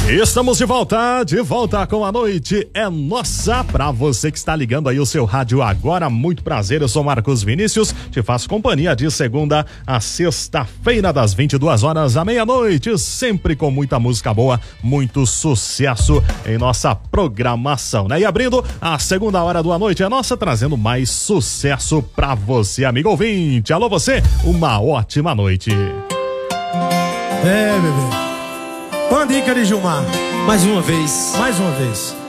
Estamos de volta com a Noite é Nossa. Pra você que está ligando aí o seu rádio agora, muito prazer, eu sou Marcos Vinícius, te faço companhia de segunda a sexta-feira, das 22 horas à meia-noite, sempre com muita música boa, muito sucesso em nossa programação, né? E abrindo a segunda hora do A Noite é Nossa, trazendo mais sucesso pra você, amigo ouvinte. Alô você, uma ótima noite. Bebê. Uma dica de Gilmar. Mais uma vez. Mais uma vez.